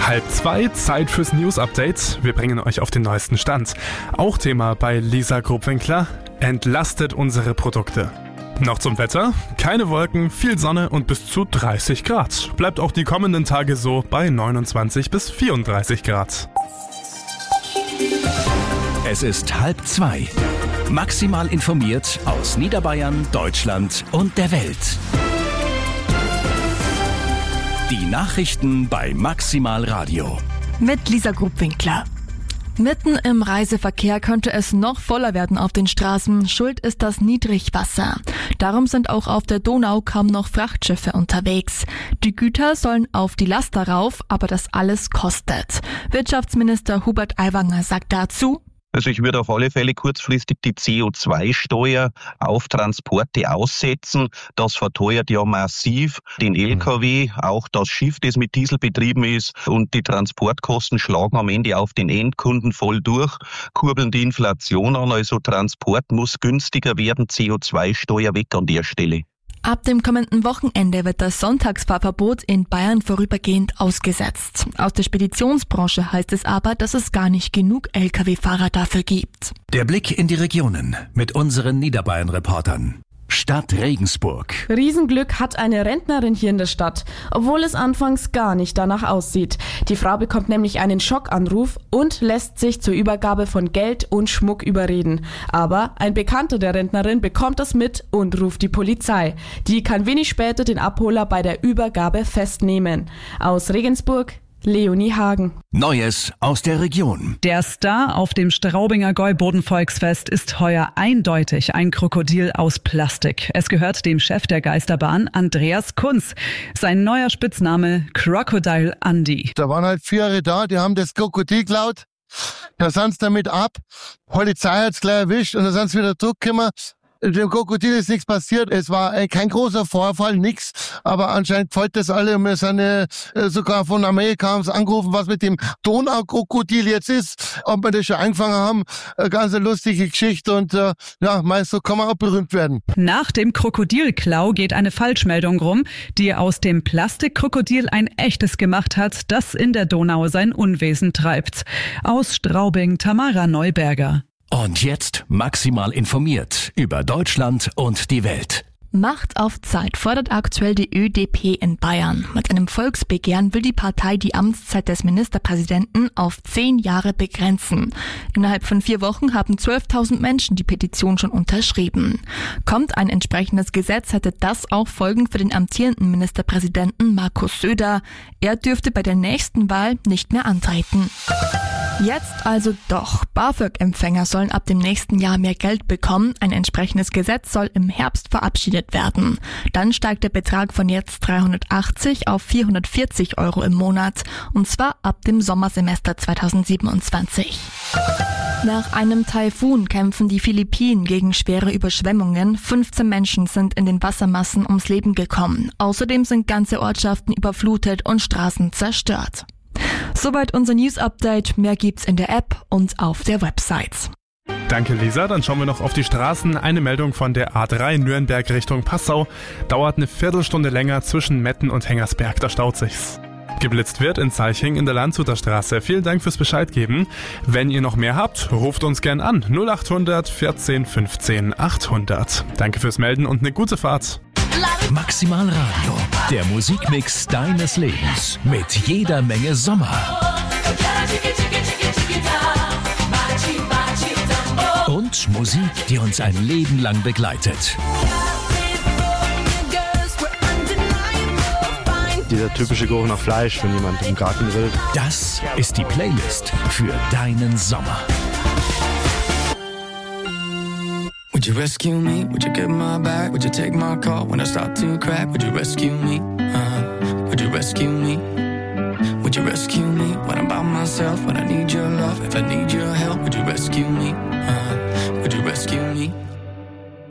1:30, Zeit fürs News-Update. Wir bringen euch auf den neuesten Stand. Auch Thema bei Lisa Grobwinkler: entlastet unsere Produkte. Noch zum Wetter: keine Wolken, viel Sonne und bis zu 30 Grad. Bleibt auch die kommenden Tage so bei 29 bis 34 Grad. Es ist 1:30. Maximal informiert aus Niederbayern, Deutschland und der Welt. Die Nachrichten bei Maximal Radio. Mit Lisa Grobwinkler. Mitten im Reiseverkehr könnte es noch voller werden auf den Straßen. Schuld ist das Niedrigwasser. Darum sind auch auf der Donau kaum noch Frachtschiffe unterwegs. Die Güter sollen auf die Laster rauf, aber das alles kostet. Wirtschaftsminister Hubert Aiwanger sagt dazu: Also ich würde auf alle Fälle kurzfristig die CO2-Steuer auf Transporte aussetzen. Das verteuert ja massiv den LKW, auch das Schiff, das mit Diesel betrieben ist. Und die Transportkosten schlagen am Ende auf den Endkunden voll durch, kurbeln die Inflation an. Also Transport muss günstiger werden, CO2-Steuer weg an der Stelle. Ab dem kommenden Wochenende wird das Sonntagsfahrverbot in Bayern vorübergehend ausgesetzt. Aus der Speditionsbranche heißt es aber, dass es gar nicht genug Lkw-Fahrer dafür gibt. Der Blick in die Regionen mit unseren Niederbayern-Reportern. Stadt Regensburg. Riesenglück hat eine Rentnerin hier in der Stadt, obwohl es anfangs gar nicht danach aussieht. Die Frau bekommt nämlich einen Schockanruf und lässt sich zur Übergabe von Geld und Schmuck überreden. Aber ein Bekannter der Rentnerin bekommt das mit und ruft die Polizei. Die kann wenig später den Abholer bei der Übergabe festnehmen. Aus Regensburg, Leonie Hagen. Neues aus der Region. Der Star auf dem Straubinger Gäuboden-Volksfest ist heuer eindeutig ein Krokodil aus Plastik. Es gehört dem Chef der Geisterbahn, Andreas Kunz. Sein neuer Spitzname: Crocodile Andy. Da waren halt 4 da, die haben das Krokodil geklaut. Da sind sie damit ab. Polizei hat's gleich erwischt und da sind sie wieder zurückgekommen. Dem Krokodil ist nichts passiert. Es war kein großer Vorfall, nix. Aber anscheinend gefällt das alle. Und wir sind sogar von Amerika haben sie angerufen, was mit dem Donaukrokodil jetzt ist. Ob wir das schon eingefangen haben. Eine ganz lustige Geschichte. Und meist so kann man auch berühmt werden. Nach dem Krokodilklau geht eine Falschmeldung rum, die aus dem Plastikkrokodil ein echtes gemacht hat, das in der Donau sein Unwesen treibt. Aus Straubing, Tamara Neuberger. Und jetzt maximal informiert über Deutschland und die Welt. Macht auf Zeit fordert aktuell die ÖDP in Bayern. Mit einem Volksbegehren will die Partei die Amtszeit des Ministerpräsidenten auf 10 Jahre begrenzen. Innerhalb von 4 Wochen haben 12.000 Menschen die Petition schon unterschrieben. Kommt ein entsprechendes Gesetz, hätte das auch Folgen für den amtierenden Ministerpräsidenten Markus Söder. Er dürfte bei der nächsten Wahl nicht mehr antreten. Jetzt also doch. BAföG-Empfänger sollen ab dem nächsten Jahr mehr Geld bekommen. Ein entsprechendes Gesetz soll im Herbst verabschiedet werden. Dann steigt der Betrag von jetzt 380 auf 440 € im Monat. Und zwar ab dem Sommersemester 2027. Nach einem Taifun kämpfen die Philippinen gegen schwere Überschwemmungen. 15 Menschen sind in den Wassermassen ums Leben gekommen. Außerdem sind ganze Ortschaften überflutet und Straßen zerstört. Soweit unser News-Update. Mehr gibt's in der App und auf der Website. Danke, Lisa. Dann schauen wir noch auf die Straßen. Eine Meldung von der A3 Nürnberg Richtung Passau. Dauert eine Viertelstunde länger zwischen Metten und Hengersberg. Da staut sich's. Geblitzt wird in Zeiching in der Landshuter Straße. Vielen Dank fürs Bescheid geben. Wenn ihr noch mehr habt, ruft uns gern an. 0800 14 15 800. Danke fürs Melden und eine gute Fahrt. Maximal Radio, der Musikmix deines Lebens mit jeder Menge Sommer. Und Musik, die uns ein Leben lang begleitet. Dieser typische Geruch nach Fleisch, wenn jemand im Garten will. Das ist die Playlist für deinen Sommer. Would you rescue me? Would you get my back? Would you take my call when I start to crack? Would you rescue me? Would you rescue me? Would you rescue me when I'm by myself? When I